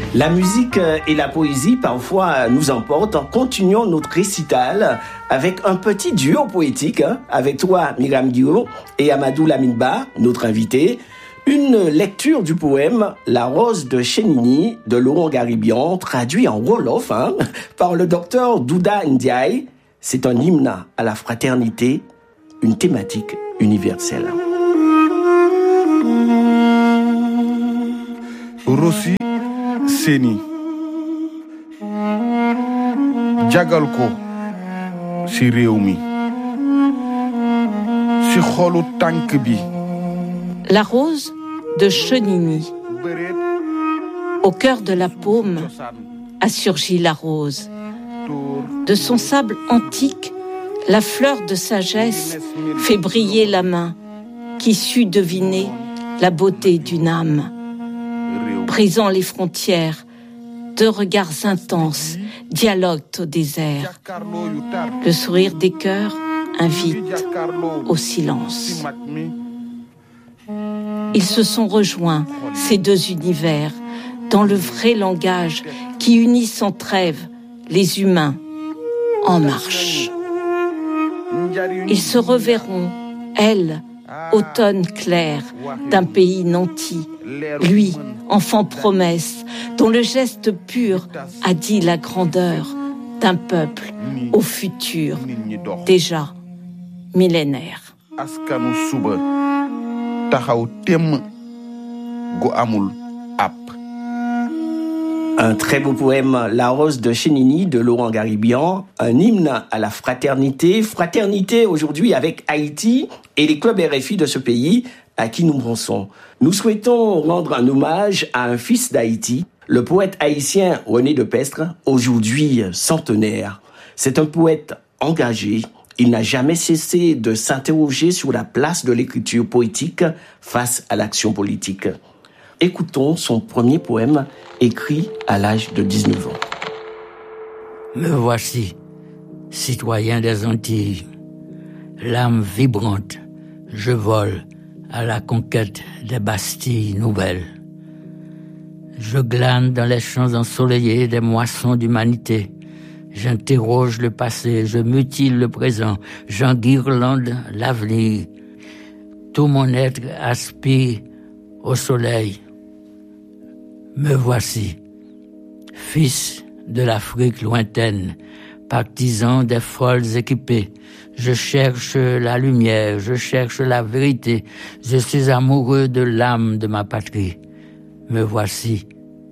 La musique et la poésie parfois nous emportent. Continuons notre récital avec un petit duo poétique, avec toi Myriam Guillaume et Amadou Laminba, notre invité. Une lecture du poème La Rose de Chénini de Laurent Garibian, traduit en Wolof par le docteur Douda Ndiaye. C'est un hymne à la fraternité, une thématique universelle. Rossi Seni jagal ko ci réew mi ci xolu tànk bi. La rose de Chenini. Au cœur de la paume a surgi la rose. De son sable antique, la fleur de sagesse fait briller la main qui sut deviner la beauté d'une âme. Brisant les frontières, deux regards intenses dialoguent au désert. Le sourire des cœurs invite au silence. Ils se sont rejoints, ces deux univers, dans le vrai langage qui unit sans trêve les humains en marche. Ils se reverront, elle, automne clair d'un pays nanti, lui, enfant promesse, dont le geste pur a dit la grandeur d'un peuple au futur, déjà millénaire. Askanu suba taxaw tem gu amul ap. Un très beau poème, La Rose de Chénini de Laurent Garibian, un hymne à la fraternité. Fraternité aujourd'hui avec Haïti et les clubs RFI de ce pays à qui nous pensons. Nous souhaitons rendre un hommage à un fils d'Haïti, le poète haïtien René de Pestre, aujourd'hui centenaire. C'est un poète engagé. Il n'a jamais cessé de s'interroger sur la place de l'écriture poétique face à l'action politique. Écoutons son premier poème écrit à l'âge de 19 ans. Me voici, citoyen des Antilles, l'âme vibrante, je vole à la conquête des Bastilles nouvelles. Je glane dans les champs ensoleillés des moissons d'humanité. J'interroge le passé, je mutile le présent, j'enguirlande l'avenir. Tout mon être aspire au soleil. Me voici, fils de l'Afrique lointaine, partisan des folles équipées. Je cherche la lumière, je cherche la vérité. Je suis amoureux de l'âme de ma patrie. Me voici,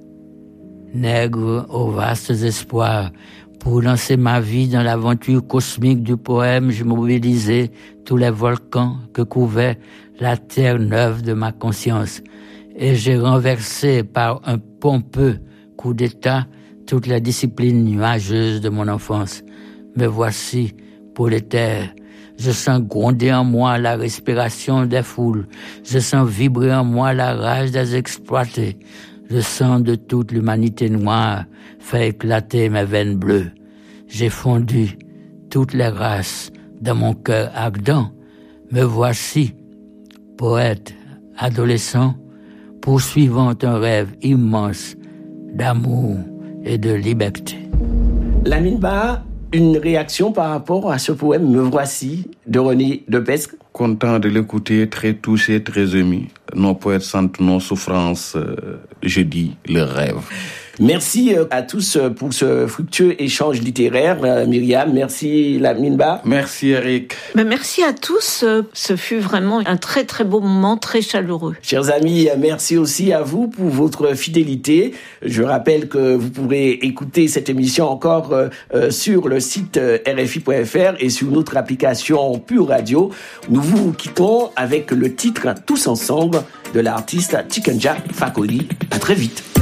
nègre aux vastes espoirs. Pour lancer ma vie dans l'aventure cosmique du poème, je mobilisais tous les volcans que couvrait la terre neuve de ma conscience. Et j'ai renversé par un pompeux coup d'état toutes les disciplines nuageuses de mon enfance. Me voici, prolétaire. Je sens gronder en moi la respiration des foules. Je sens vibrer en moi la rage des exploités. Le sang de toute l'humanité noire fait éclater mes veines bleues. J'ai fondu toutes les races dans mon cœur ardent. Me voici, poète, adolescent, poursuivant un rêve immense d'amour et de liberté. Laminba, une réaction par rapport à ce poème Me voici de René de Pestre? Content de l'écouter, très touché, très ému. Nos poètes sentent nos souffrances, je dis le rêve. Merci à tous pour ce fructueux échange littéraire. Myriam, merci Laminba. Merci Eric. Merci à tous. Ce fut vraiment un très très beau moment, très chaleureux. Chers amis, merci aussi à vous pour votre fidélité. Je rappelle que vous pourrez écouter cette émission encore sur le site rfi.fr et sur notre application Pure Radio. Nous vous quittons avec le titre Tous ensemble de l'artiste Tikenja Fakoli. À très vite.